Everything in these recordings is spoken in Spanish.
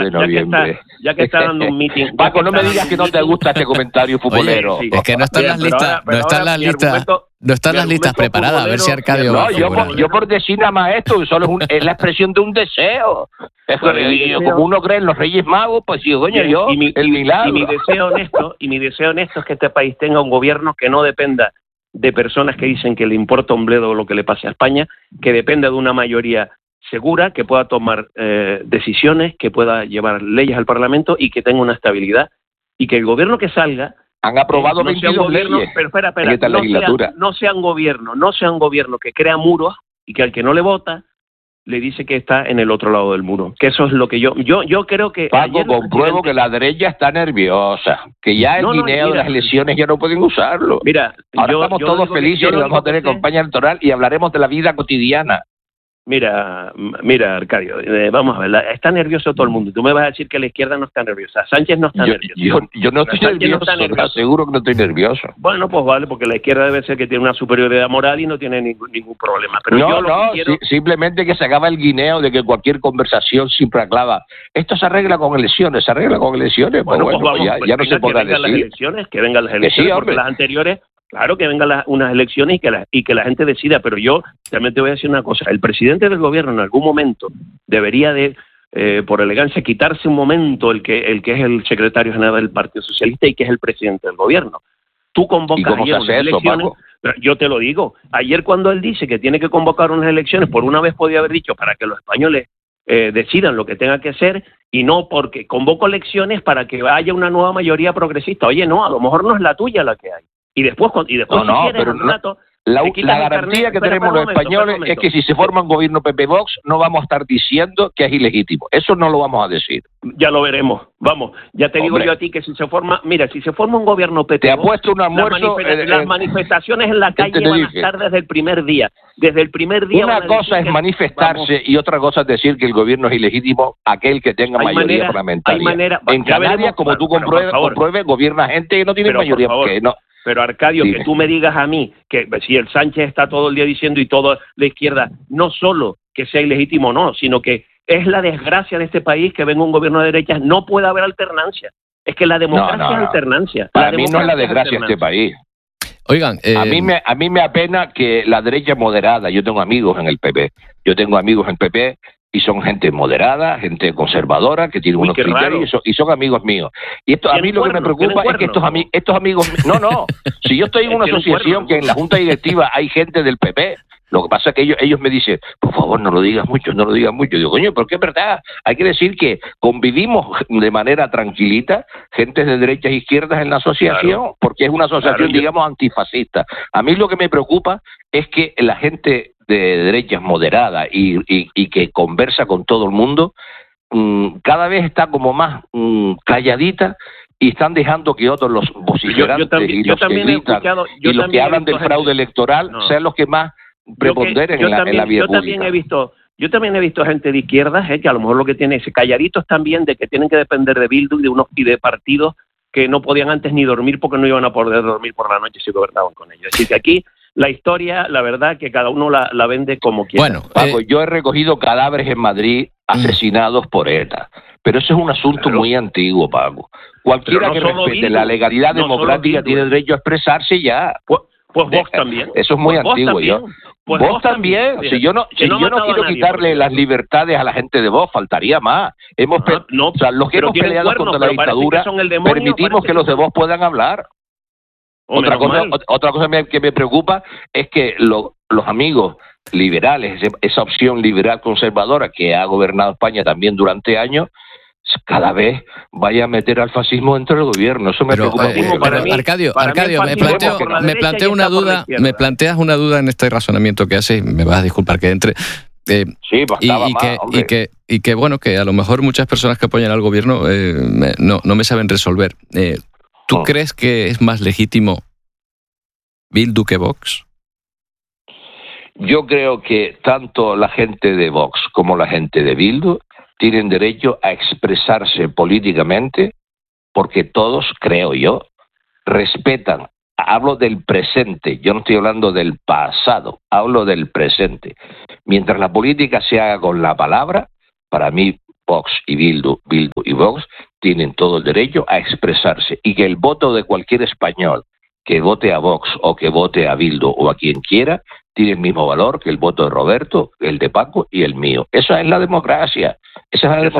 de noviembre. Ya que está dando un meeting. Paco, no me digas que no te gusta este comentario futbolero. Oye, sí. Es que no están las listas, no están las listas preparadas, a ver si Arcadio va a figurar. yo por decir nada más esto, solo es la expresión de un deseo. Como uno cree en los Reyes Magos, pues digo, coño, el milagro. Y mi deseo honesto es que este país tenga un gobierno que no dependa de personas que dicen que le importa un bledo lo que le pase a España, que dependa de una mayoría segura, que pueda tomar decisiones, que pueda llevar leyes al Parlamento y que tenga una estabilidad, y que el gobierno que salga han aprobado 22 leyes. Pero espera, no sea un gobierno que crea muros y que al que no le vota le dice que está en el otro lado del muro. Que eso es lo que yo creo que... Paco, compruebo que la derecha está nerviosa, que ya el guineo de las elecciones ya no pueden usarlo. Ahora estamos todos felices y vamos a tener campaña electoral y hablaremos de la vida cotidiana. Mira, Arcadio, vamos a ver, está nervioso todo el mundo. Tú me vas a decir que la izquierda no está nerviosa. Sánchez no está nervioso. Yo no estoy nervioso, te aseguro que no estoy nervioso. Bueno, pues vale, porque la izquierda debe ser que tiene una superioridad moral y no tiene ningún problema. Pero simplemente que se acaba el guineo de que cualquier conversación siempre aclava. Esto se arregla con elecciones, Bueno, ya no se podrá decir. Que vengan las elecciones, porque las anteriores... Claro que vengan unas elecciones y que la gente decida, pero yo también te voy a decir una cosa. El presidente del gobierno en algún momento debería de, por elegancia, quitarse un momento el que es el secretario general del Partido Socialista y que es el presidente del gobierno. Tú convocas ayer unas elecciones, yo te lo digo, ayer cuando él dice que tiene que convocar unas elecciones, por una vez podía haber dicho para que los españoles decidan lo que tenga que hacer y no porque convoco elecciones para que haya una nueva mayoría progresista. Oye, no, a lo mejor no es la tuya la que hay. Y después si quieres, pero la garantía que tenemos los españoles es que si se forma un gobierno PP-Vox no vamos a estar diciendo que es ilegítimo. Eso no lo vamos a decir. Ya lo veremos. Vamos, ya te digo yo a ti que si se forma un gobierno PP-Vox... Te apuesto un almuerzo... Las manifestaciones en la calle van a estar desde el primer día. Desde el primer día... Una cosa es manifestarse y otra cosa es decir que el gobierno es ilegítimo aquel que tenga mayoría parlamentaria. En Canarias, como tú compruebes, gobierna gente que no tiene mayoría. Pero Arcadio, que tú me digas a mí que si el Sánchez está todo el día diciendo y toda la izquierda, no solo que sea ilegítimo no, sino que es la desgracia de este país que venga un gobierno de derechas, no puede haber alternancia. Es que la democracia es alternancia. Para mí no es la desgracia de este país. Oigan, a mí me apena que la derecha moderada, yo tengo amigos en el PP, y son gente moderada, gente conservadora, que tiene unos criterios y son amigos míos. Y esto a mí lo que me preocupa es que estos amigos... No, si yo estoy en una asociación que en la junta directiva hay gente del PP, lo que pasa es que ellos me dicen, por favor, no lo digas mucho. Digo, coño, porque es verdad, hay que decir que convivimos de manera tranquilita, gente de derechas e izquierdas en la asociación, porque es una asociación, digamos, antifascista. A mí lo que me preocupa es que la gente de derechas moderada y que conversa con todo el mundo, cada vez está como más calladita y están dejando que otros, los vociferantes y los que gritan y los que hablan del fraude electoral sean los que más preponderen en la vida pública. Yo también he visto gente de izquierdas que a lo mejor lo que tiene es calladitos también de que tienen que depender de Bildu y de partidos que no podían antes ni dormir porque no iban a poder dormir por la noche si gobernaban con ellos. Así que aquí la historia, la verdad, que cada uno la vende como quiera. Bueno, Paco, yo he recogido cadáveres en Madrid asesinados por ETA, pero eso es un asunto muy antiguo, Paco. Cualquiera que respete la legalidad democrática tiene derecho a expresarse ya. Pues vos también. Eso es muy antiguo. Vos también. Si yo no quiero quitarle las libertades a la gente de Vox, faltaría más. Los que hemos peleado contra la dictadura, permitimos que los de Vox puedan hablar. Otra cosa que me preocupa es que los amigos liberales, esa opción liberal conservadora que ha gobernado España también durante años, cada vez vaya a meter al fascismo dentro del gobierno. Eso me preocupa mucho. Arcadio, me planteo una duda. Me planteas una duda en este razonamiento que haces. Me vas a disculpar que entre. Y que bueno, que a lo mejor muchas personas que apoyan al gobierno no me saben resolver. ¿Tú crees que es más legítimo Bildu que Vox? Yo creo que tanto la gente de Vox como la gente de Bildu tienen derecho a expresarse políticamente porque todos, creo yo, respetan. Hablo del presente, yo no estoy hablando del pasado, hablo del presente. Mientras la política se haga con la palabra, para mí Vox y Bildu y Vox tienen todo el derecho a expresarse, y que el voto de cualquier español que vote a Vox o que vote a Bildu o a quien quiera tiene el mismo valor que el voto de Roberto, el de Paco y el mío. Esa es la democracia. Esa es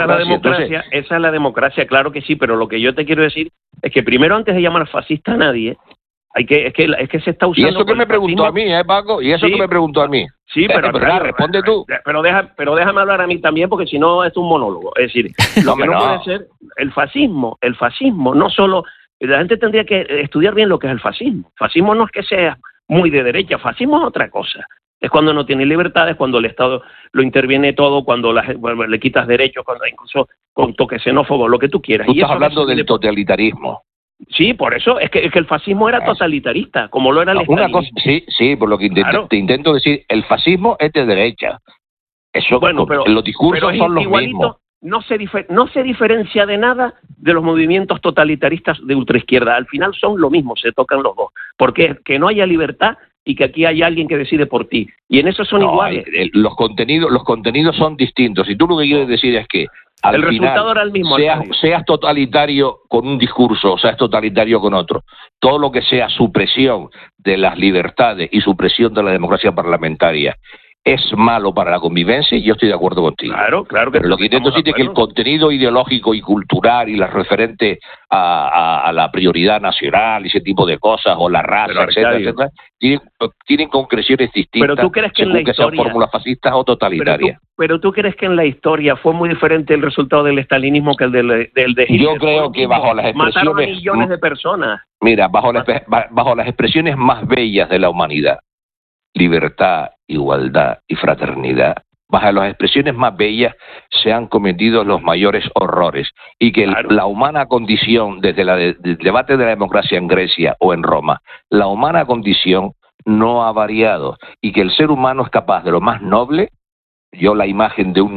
la democracia, claro que sí, pero lo que yo te quiero decir es que primero, antes de llamar fascista a nadie, es que se está usando... Y eso que me preguntó a mí, Paco, y eso que me preguntó a mí. Sí, pero responde tú. Pero déjame hablar a mí también, porque si no es un monólogo. Es decir, lo que no puede ser el fascismo, no solo... La gente tendría que estudiar bien lo que es el fascismo. Fascismo no es que sea muy de derecha, fascismo es otra cosa. Es cuando no tiene libertades, cuando el Estado lo interviene todo, cuando le quitas derechos, cuando incluso con toque xenófobo, lo que tú quieras. Tú estás hablando del totalitarismo. Sí, por eso es que el fascismo era totalitarista, como lo era el estalinismo. Sí, por lo que te intento decir, el fascismo es de derecha. Eso, bueno, pero los discursos son los mismos. No se diferencia de nada de los movimientos totalitaristas de ultraizquierda. Al final son lo mismo, se tocan los dos. Porque que no haya libertad y que aquí hay alguien que decide por ti. Y en eso son iguales. Los contenidos son distintos. Y tú lo que quieres decir es que al final, resultado era el mismo. Seas totalitario con un discurso o seas totalitario con otro. Todo lo que sea supresión de las libertades y supresión de la democracia parlamentaria es malo para la convivencia, y yo estoy de acuerdo contigo. Claro. Pero lo que intento decir es que el contenido ideológico y cultural y las referentes a la prioridad nacional y ese tipo de cosas, o la raza, etcétera, tienen concreciones distintas. Pero tú crees que en la historia, sean fórmulas fascistas o totalitarias. Pero tú crees que en la historia fue muy diferente el resultado del estalinismo que el del de Hitler. Yo creo que bajo las expresiones... Mataron a millones de personas. Mira, bajo las expresiones más bellas de la humanidad, libertad, igualdad y fraternidad, bajo las expresiones más bellas se han cometido los mayores horrores, y que la humana condición, desde el debate de la democracia en Grecia o en Roma, la humana condición no ha variado, y que el ser humano es capaz de lo más noble. Yo la imagen de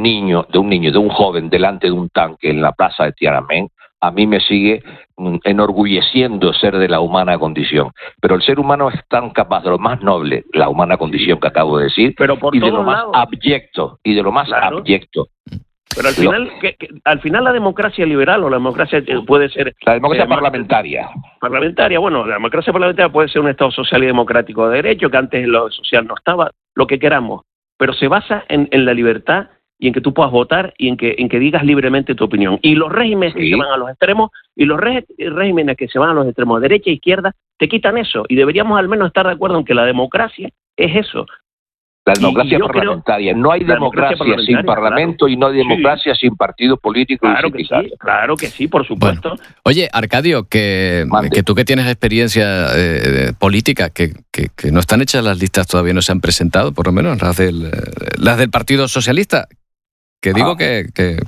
un joven delante de un tanque en la plaza de Tiananmen, a mí me sigue enorgulleciendo ser de la humana condición. Pero el ser humano es tan capaz de lo más noble, la humana condición que acabo de decir, y de lo más abyecto, abyecto. Pero al final la democracia liberal o la democracia puede ser... La democracia parlamentaria. Bueno, la democracia parlamentaria puede ser un Estado social y democrático de derecho, que antes lo social no estaba, lo que queramos. Pero se basa en la libertad y en que tú puedas votar y en que digas libremente tu opinión. Y los regímenes que se van a los extremos, y los regímenes que se van a los extremos, derecha e izquierda, te quitan eso. Y deberíamos al menos estar de acuerdo en que la democracia es eso. La democracia parlamentaria. No hay democracia sin parlamento, y no hay democracia sin partidos políticos y sindicales. Claro que sí, por supuesto. Bueno. Oye, Arcadio, que tú que tienes experiencia política, que no están hechas las listas, todavía no se han presentado, por lo menos las del Partido Socialista. Que digo que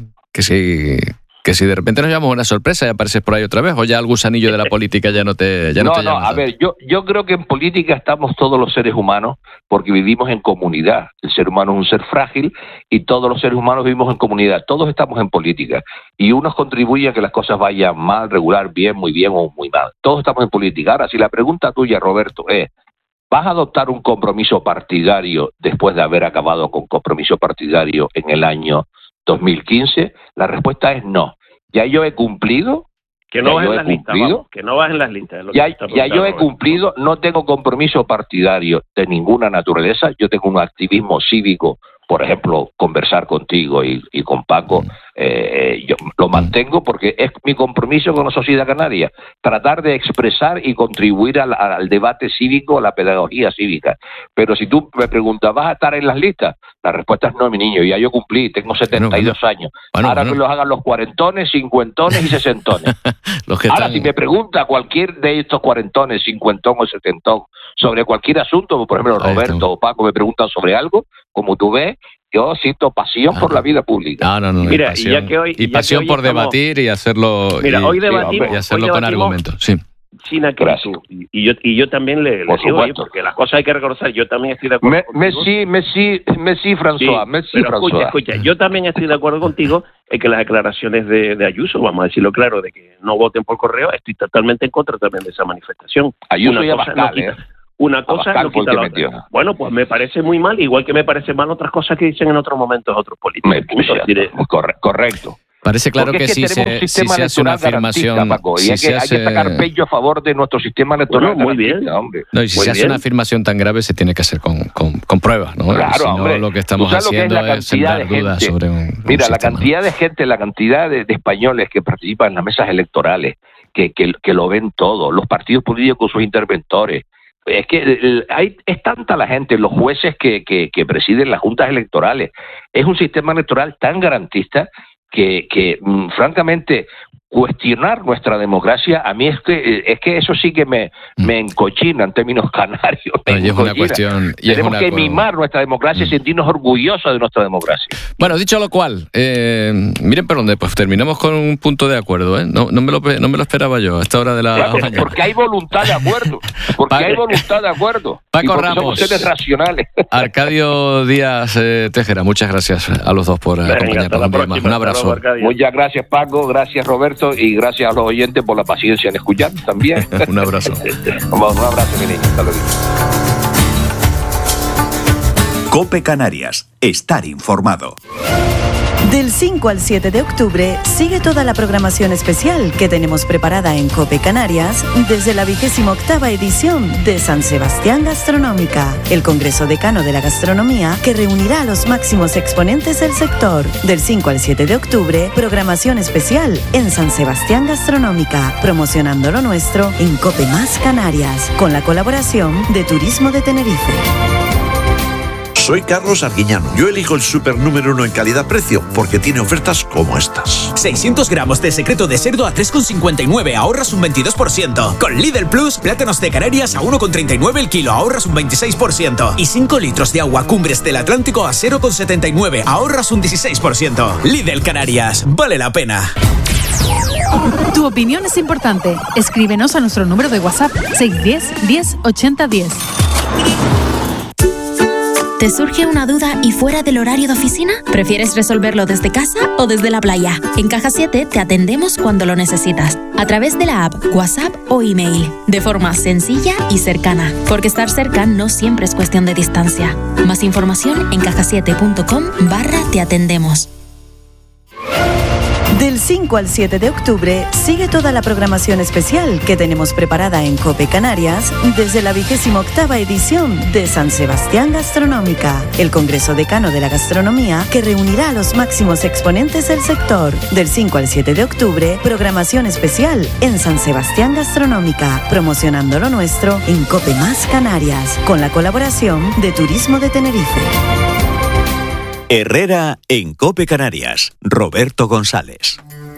si de repente nos llevamos una sorpresa y apareces por ahí otra vez, o ya el gusanillo de la política ya no te llama. A ver, yo creo que en política estamos todos los seres humanos, porque vivimos en comunidad. El ser humano es un ser frágil y todos los seres humanos vivimos en comunidad. Todos estamos en política y unos contribuyen a que las cosas vayan mal, regular, bien, muy bien o muy mal. Todos estamos en política. Ahora, si la pregunta tuya, Roberto, es: ¿vas a adoptar un compromiso partidario después de haber acabado con compromiso partidario en el año 2015? La respuesta es no. Ya yo he cumplido. Que no vas en las listas, vamos, que no vas en las listas. Ya yo he cumplido, no tengo compromiso partidario de ninguna naturaleza. Yo tengo un activismo cívico, por ejemplo, conversar contigo y con Paco, yo lo mantengo porque es mi compromiso con la sociedad canaria, tratar de expresar y contribuir al debate cívico, a la pedagogía cívica. Pero si tú me preguntas, ¿vas a estar en las listas? La respuesta es no, mi niño, ya yo cumplí, tengo 72 años. Ahora que los hagan los cuarentones, cincuentones y sesentones. Ahora, si me pregunta cualquier de estos cuarentones, cincuentón o sesentón, sobre cualquier asunto, por ejemplo, Roberto o Paco me preguntan sobre algo, como tú ves, yo siento pasión por la vida pública. No. Mira, y pasión por debatir y hacerlo. Mira, hoy debatimos, y hacerlo con argumentos. Sí. China, que tú. Y yo también le digo, porque las cosas hay que reconocer. Yo también estoy de acuerdo contigo. Messi, François. Escucha, yo también estoy de acuerdo contigo en que las declaraciones de Ayuso, vamos a decirlo claro, de que no voten por correo, estoy totalmente en contra también de esa manifestación. Ayuso ya va a estar, Una cosa no quita la otra. Bueno, pues me parece muy mal, igual que me parece mal otras cosas que dicen en otros momentos otros políticos. Correcto. Parece claro que si se hace una afirmación... Paco, y hay que sacar pecho a favor de nuestro sistema electoral. Muy bien. Hombre. No, y si se hace una afirmación tan grave, se tiene que hacer con pruebas, ¿no? Claro, si no, hombre. Lo que estamos haciendo es sembrar dudas sobre un Mira, la sistema, cantidad de gente, la cantidad de españoles que participan en las mesas electorales, que lo ven todo, los partidos políticos con sus interventores. Es que es tanta la gente, los jueces que presiden las juntas electorales. Es un sistema electoral tan garantista que francamente, cuestionar nuestra democracia, a mí es que eso sí que me encochina en términos canarios. Es una cuestión. Tenemos que mimar nuestra democracia y sentirnos orgullosos de nuestra democracia. Bueno, dicho lo cual, miren por dónde, pues terminamos con un punto de acuerdo, ¿eh? No me lo esperaba yo a esta hora de la mañana. Porque hay voluntad de acuerdo. Hay voluntad de acuerdo. Paco Ramos, somos seres racionales. Arcadio Díaz Tejera, muchas gracias a los dos por acompañarnos un día más. Un abrazo. Muchas gracias, Paco. Gracias, Roberto. Y gracias a los oyentes por la paciencia en escuchar también. Un abrazo. Un abrazo, mi niño. Hasta luego. COPE Canarias. Estar informado. Del 5 al 7 de octubre sigue toda la programación especial que tenemos preparada en COPE Canarias desde la 28ª edición de San Sebastián Gastronómica, el Congreso Decano de la Gastronomía que reunirá a los máximos exponentes del sector. Del 5 al 7 de octubre, programación especial en San Sebastián Gastronómica, promocionando lo nuestro en COPE Más Canarias, con la colaboración de Turismo de Tenerife. Soy Carlos Arguiñano. Yo elijo el súper número 1 en calidad-precio porque tiene ofertas como estas. 600 gramos de secreto de cerdo a 3,59, ahorras un 22%. Con Lidl Plus, plátanos de Canarias a 1,39 el kilo, ahorras un 26%. Y 5 litros de agua Cumbres del Atlántico a 0,79, ahorras un 16%. Lidl Canarias, vale la pena. Tu opinión es importante. Escríbenos a nuestro número de WhatsApp 610 10 80 10. ¿Te surge una duda y fuera del horario de oficina? ¿Prefieres resolverlo desde casa o desde la playa? En Caja 7 te atendemos cuando lo necesitas, a través de la app, WhatsApp o email, de forma sencilla y cercana, porque estar cerca no siempre es cuestión de distancia. Más información en cajasiete.com/te atendemos. Del 5 al 7 de octubre sigue toda la programación especial que tenemos preparada en COPE Canarias desde la 28ª edición de San Sebastián Gastronómica, el Congreso Decano de la Gastronomía que reunirá a los máximos exponentes del sector. Del 5 al 7 de octubre, programación especial en San Sebastián Gastronómica, promocionando lo nuestro en COPE Más Canarias, con la colaboración de Turismo de Tenerife. Herrera en COPE Canarias. Roberto González.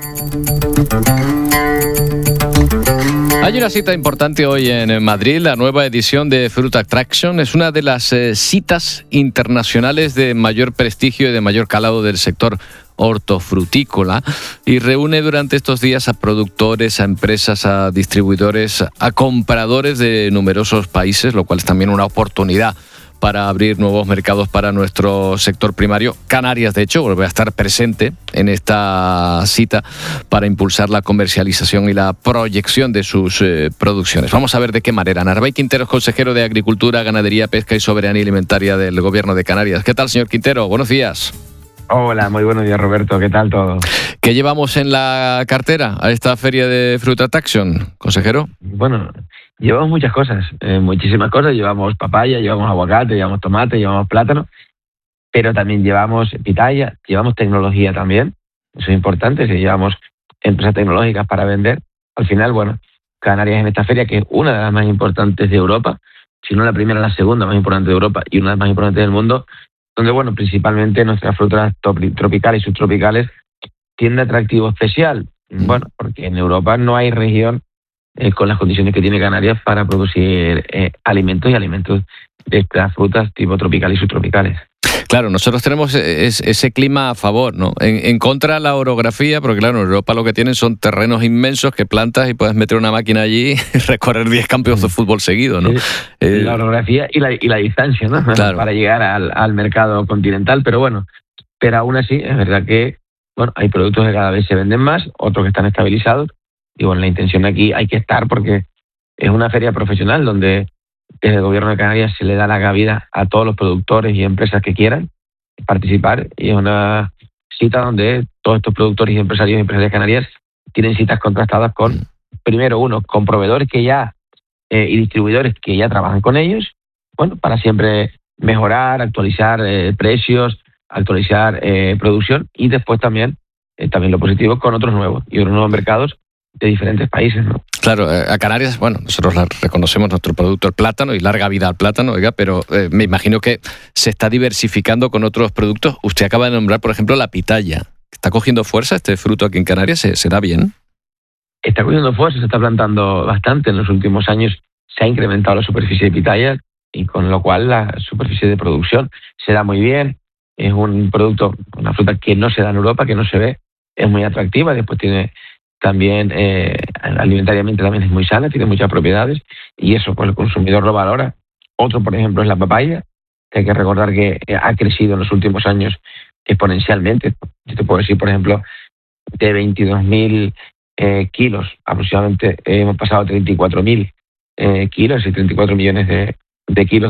Hay una cita importante hoy en Madrid, la nueva edición de Fruit Attraction. Es una de las citas internacionales de mayor prestigio y de mayor calado del sector hortofrutícola y reúne durante estos días a productores, a empresas, a distribuidores, a compradores de numerosos países, lo cual es también una oportunidad para abrir nuevos mercados para nuestro sector primario. Canarias, de hecho, vuelve a estar presente en esta cita para impulsar la comercialización y la proyección de sus producciones. Vamos a ver de qué manera. Narváez Quintero, consejero de Agricultura, Ganadería, Pesca y Soberanía Alimentaria del Gobierno de Canarias. ¿Qué tal, señor Quintero? Buenos días. Hola, muy buenos días, Roberto. ¿Qué tal todo? ¿Qué llevamos en la cartera a esta feria de Fruit Attraction, consejero? Bueno, llevamos muchas cosas, muchísimas cosas. Llevamos papaya, llevamos aguacate, llevamos tomate, llevamos plátano, pero también llevamos pitaya, llevamos tecnología también. Eso es importante, si llevamos empresas tecnológicas para vender. Al final, bueno, Canarias en esta feria, que es una de las más importantes de Europa, si no la primera, la segunda más importante de Europa y una de las más importantes del mundo, donde, bueno, principalmente nuestras frutas tropicales y subtropicales tienen atractivo especial. Bueno, porque en Europa no hay región con las condiciones que tiene Canarias para producir alimentos y alimentos de estas frutas tipo tropicales y subtropicales. Claro, nosotros tenemos ese clima a favor, ¿no? En contra la orografía, porque claro, en Europa lo que tienen son terrenos inmensos que plantas y puedes meter una máquina allí y recorrer 10 campos de fútbol seguido, ¿no? La orografía y la distancia, ¿no? Claro. Para llegar al mercado continental, pero bueno, pero aún así es verdad que bueno, hay productos que cada vez se venden más, otros que están estabilizados, y bueno, la intención aquí hay que estar porque es una feria profesional donde desde el Gobierno de Canarias se le da la cabida a todos los productores y empresas que quieran participar, y es una cita donde todos estos productores y empresarios y empresarias canarias tienen citas contrastadas con, primero, con proveedores que ya y distribuidores que ya trabajan con ellos, bueno, para siempre mejorar, actualizar precios, actualizar producción, y después también lo positivo con otros nuevos mercados de diferentes países, ¿no? Claro, a Canarias, bueno, nosotros reconocemos nuestro producto, el plátano, y larga vida al plátano, oiga, pero me imagino que se está diversificando con otros productos. Usted acaba de nombrar, por ejemplo, la pitaya. ¿Está cogiendo fuerza este fruto aquí en Canarias? ¿Se da bien? Está cogiendo fuerza, se está plantando bastante. En los últimos años se ha incrementado la superficie de pitaya, y con lo cual la superficie de producción se da muy bien. Es un producto, una fruta que no se da en Europa, que no se ve, es muy atractiva, después tiene también, alimentariamente también es muy sana, tiene muchas propiedades, y eso pues el consumidor lo valora. Otro, por ejemplo, es la papaya, que hay que recordar que ha crecido en los últimos años exponencialmente. Yo te puedo decir, por ejemplo, de 22.000 kilos aproximadamente, hemos pasado a 34.000 kilos y 34 millones de kilos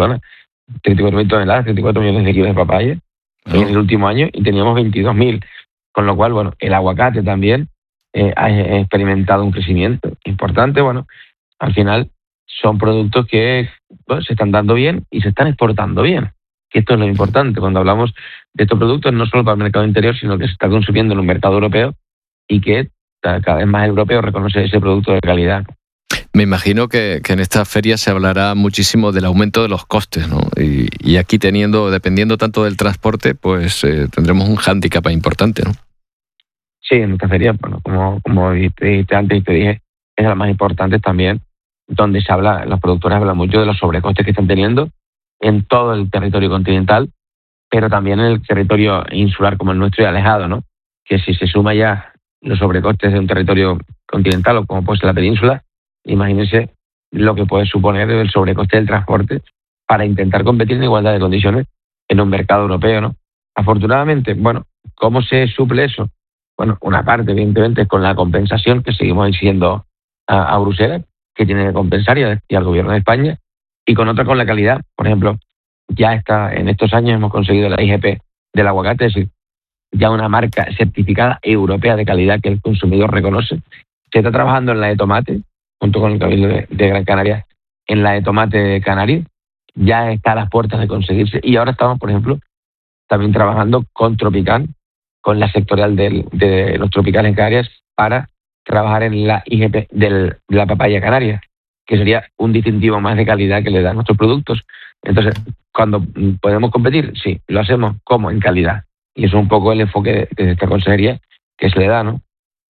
34.000 toneladas, 34 millones de kilos de papaya en el último año, y teníamos 22.000, con lo cual, bueno, el aguacate también ha experimentado un crecimiento importante. Bueno, al final son productos que se están dando bien y se están exportando bien, que esto es lo importante cuando hablamos de estos productos, no solo para el mercado interior, sino que se está consumiendo en un mercado europeo, y que cada vez más europeo reconoce ese producto de calidad. Me imagino que en esta feria se hablará muchísimo del aumento de los costes, ¿no? Y aquí dependiendo tanto del transporte, pues tendremos un hándicap importante, ¿no? Sí, en esta feria, bueno, como dijiste antes y te dije, es de las más importantes también, donde los productores hablan mucho de los sobrecostes que están teniendo en todo el territorio continental, pero también en el territorio insular como el nuestro y alejado, ¿no? Que si se suma ya los sobrecostes de un territorio continental o como puede ser la península, imagínense lo que puede suponer el sobrecoste del transporte para intentar competir en igualdad de condiciones en un mercado europeo, ¿no? Afortunadamente, bueno, ¿cómo se suple eso? Bueno, una parte, evidentemente, es con la compensación que seguimos exigiendo a Bruselas, que tiene que compensar, y al Gobierno de España, y con otra con la calidad. Por ejemplo, en estos años hemos conseguido la IGP del aguacate, es decir, ya una marca certificada europea de calidad que el consumidor reconoce. Se está trabajando en la de tomate, junto con el Cabildo de Gran Canaria, en la de tomate canario. Ya está a las puertas de conseguirse, y ahora estamos, por ejemplo, también trabajando con Tropical, con la sectorial de los tropicales en Canarias, para trabajar en la IGP de la papaya canaria, que sería un distintivo más de calidad que le dan nuestros productos. Entonces, cuando podemos competir, sí, lo hacemos como en calidad. Y eso es un poco el enfoque de esta consejería que se le da, ¿no?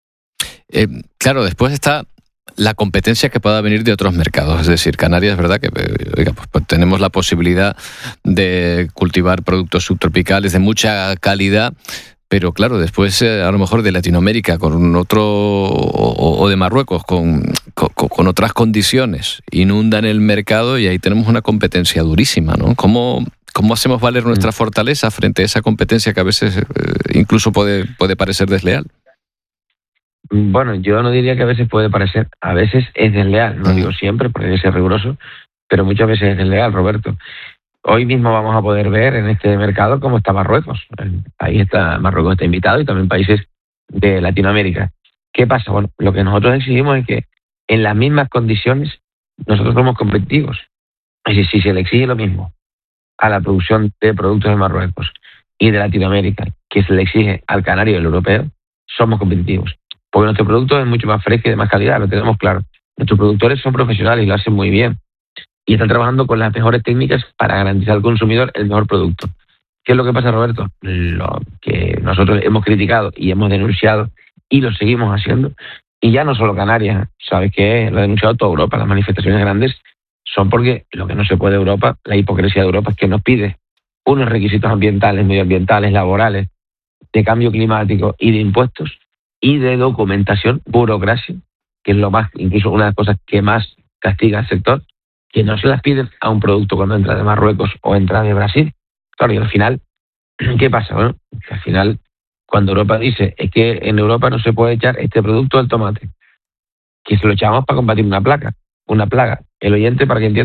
Claro, después está la competencia que pueda venir de otros mercados. Es decir, Canarias, ¿verdad? Que pues tenemos la posibilidad de cultivar productos subtropicales de mucha calidad, pero claro, después a lo mejor de Latinoamérica con otro, o de Marruecos con otras condiciones, inundan el mercado, y ahí tenemos una competencia durísima, ¿no? ¿Cómo hacemos valer nuestra fortaleza frente a esa competencia que a veces incluso puede parecer desleal? Bueno, yo no diría que a veces puede parecer, a veces es desleal, no digo siempre, porque hay que ser riguroso, pero muchas veces es desleal, Roberto. Hoy mismo vamos a poder ver en este mercado cómo está Marruecos. Marruecos está invitado, y también países de Latinoamérica. ¿Qué pasa? Bueno, lo que nosotros exigimos es que en las mismas condiciones nosotros somos competitivos. Es decir, si se le exige lo mismo a la producción de productos de Marruecos y de Latinoamérica que se le exige al canario y al europeo, somos competitivos. Porque nuestro producto es mucho más fresco y de más calidad, lo tenemos claro. Nuestros productores son profesionales y lo hacen muy bien, y están trabajando con las mejores técnicas para garantizar al consumidor el mejor producto. ¿Qué es lo que pasa, Roberto? Lo que nosotros hemos criticado y hemos denunciado, y lo seguimos haciendo, y ya no solo Canarias, ¿sabes qué? Lo ha denunciado toda Europa. Las manifestaciones grandes son porque lo que no se puede Europa, la hipocresía de Europa, es que nos pide unos requisitos ambientales, medioambientales, laborales, de cambio climático y de impuestos, y de documentación, burocracia, que es lo más, incluso una de las cosas que más castiga al sector, que no se las piden a un producto cuando entra de Marruecos o entra de Brasil. Claro, y al final, ¿qué pasa? Bueno, que al final, cuando Europa dice, es que en Europa no se puede echar este producto del tomate, que se lo echamos para combatir una plaga. El oyente, para que entienda,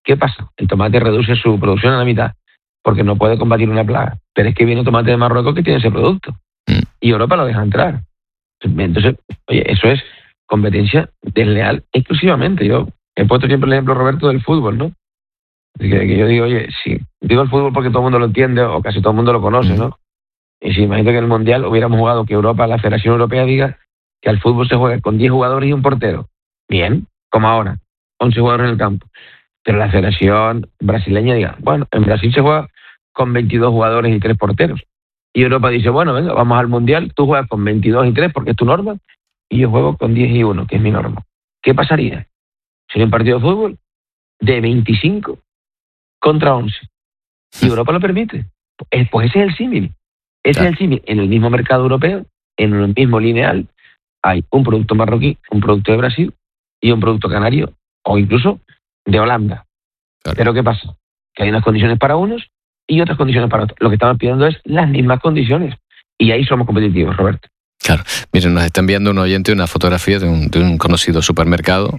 ¿Qué pasa? El tomate reduce su producción a la mitad porque no puede combatir una plaga. Pero es que viene tomate de Marruecos que tiene ese producto. Y Europa lo deja entrar. Entonces, oye, eso es competencia desleal exclusivamente. Yo he puesto siempre el ejemplo, Roberto, del fútbol, ¿no? Que yo digo, oye, sí, digo el fútbol porque todo el mundo lo entiende o casi todo el mundo lo conoce, ¿no? Y si imagínate que en el Mundial hubiéramos jugado, que Europa, la Federación Europea diga que al fútbol se juega con 10 jugadores y un portero. Bien, como ahora, 11 jugadores en el campo. Pero la Federación brasileña diga, bueno, en Brasil se juega con 22 jugadores y 3 porteros. Y Europa dice, bueno, venga, vamos al Mundial, tú juegas con 22 y 3 porque es tu norma, y yo juego con 10 y 1, que es mi norma. ¿Qué pasaría? Sería un partido de fútbol de 25 contra 11. Y Europa lo permite. Pues ese es el símil. Ese es el símil. En el mismo mercado europeo, en el mismo lineal, hay un producto marroquí, un producto de Brasil y un producto canario, o incluso de Holanda. Claro. Pero ¿qué pasa? Que hay unas condiciones para unos y otras condiciones para otros. Lo que estamos pidiendo es las mismas condiciones. Y ahí somos competitivos, Roberto. Claro. Miren, nos está enviando un oyente una fotografía de un conocido supermercado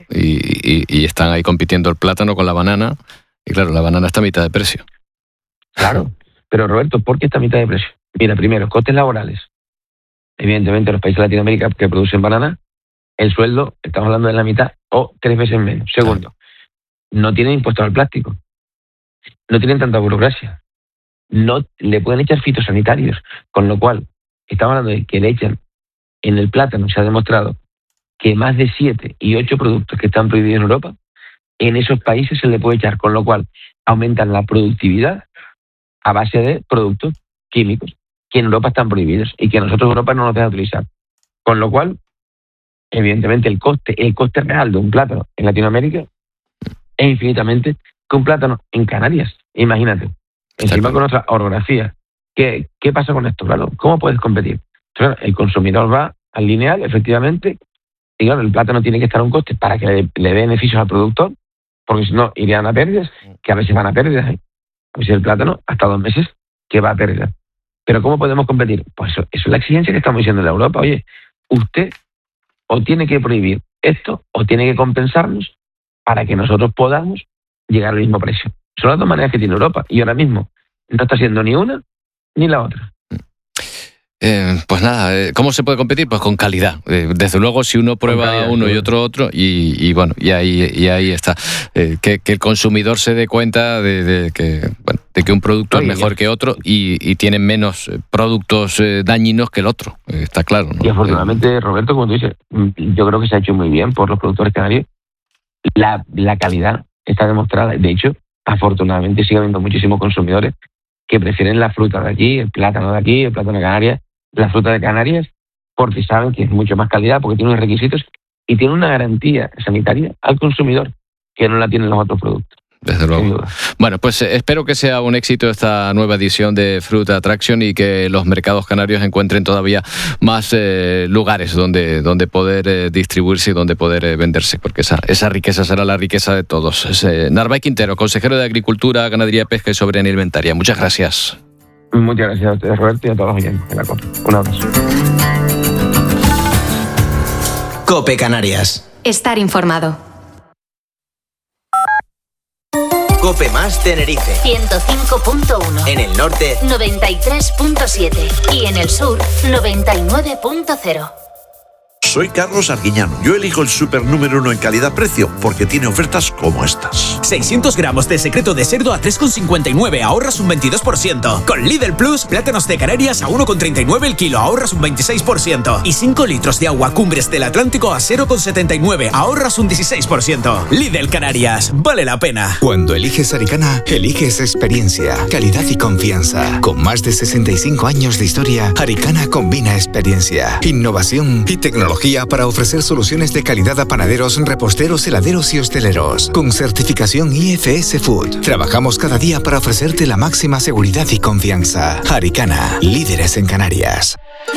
y están ahí compitiendo el plátano con la banana. Y claro, la banana está a mitad de precio. Claro. Pero Roberto, ¿por qué está a mitad de precio? Mira, primero, costes laborales. Evidentemente, los países de Latinoamérica que producen banana, el sueldo, estamos hablando de la mitad o 3 veces menos. Segundo, no tienen impuestos al plástico. No tienen tanta burocracia. No le pueden echar fitosanitarios. Con lo cual, estamos hablando de que le echan en el plátano, se ha demostrado que más de 7 y 8 productos que están prohibidos en Europa, en esos países se le puede echar. Con lo cual, aumentan la productividad a base de productos químicos que en Europa están prohibidos y que nosotros en Europa no nos deja utilizar. Con lo cual, evidentemente, el coste real de un plátano en Latinoamérica es infinitamente que un plátano en Canarias. Imagínate. Encima con otra orografía. ¿Qué pasa con esto? Claro, ¿cómo puedes competir? Claro, el consumidor va al lineal, efectivamente, y claro, el plátano tiene que estar a un coste para que le dé beneficios al productor, porque si no, irían a pérdidas, que a veces van a pérdidas. A veces el plátano, hasta 2 meses, que va a pérdidas. Pero ¿cómo podemos competir? Pues eso es la exigencia que estamos diciendo en Europa. Oye, usted o tiene que prohibir esto o tiene que compensarnos para que nosotros podamos llegar al mismo precio. Son las 2 maneras que tiene Europa y ahora mismo no está haciendo ni una ni la otra. Pues nada, ¿cómo se puede competir? Pues con calidad. Desde luego, si uno prueba uno y otro, y bueno, y ahí está. Que el consumidor se dé cuenta de que un producto es mejor que otro y tiene menos productos dañinos que el otro. Está claro, ¿no? Y afortunadamente, Roberto, como tú dices, yo creo que se ha hecho muy bien por los productores canarios. La calidad está demostrada. De hecho, afortunadamente sigue habiendo muchísimos consumidores que prefieren la fruta de aquí, el plátano de aquí, el plátano de Canarias, la fruta de Canarias, porque saben que es mucho más calidad, porque tiene unos requisitos y tiene una garantía sanitaria al consumidor que no la tienen los otros productos. Desde luego. Bueno, pues espero que sea un éxito esta nueva edición de Fruit Attraction y que los mercados canarios encuentren todavía más lugares donde poder distribuirse y donde poder venderse, porque esa riqueza será la riqueza de todos. Narváez Quintero, consejero de Agricultura, Ganadería, Pesca y Soberanía Alimentaria. Muchas gracias. Muchas gracias a ustedes, Roberto, y a todos los oyentes de la COPE. Un abrazo. COPE Canarias. Estar informado. COPE Más Tenerife 105.1. En el norte 93.7 y en el sur 99.0. Soy Carlos Arguiñano. Yo elijo el super número 1 en calidad-precio porque tiene ofertas como estas. 600 gramos de secreto de cerdo a 3,59, ahorras un 22%. Con Lidl Plus, plátanos de Canarias a 1,39 el kilo, ahorras un 26%. Y 5 litros de agua Cumbres del Atlántico a 0,79, ahorras un 16%. Lidl Canarias, vale la pena. Cuando eliges Aricana, eliges experiencia, calidad y confianza. Con más de 65 años de historia, Aricana combina experiencia, innovación y tecnología para ofrecer soluciones de calidad a panaderos, reposteros, heladeros y hosteleros. Con certificación IFS Food. Trabajamos cada día para ofrecerte la máxima seguridad y confianza. Aricana, líderes en Canarias.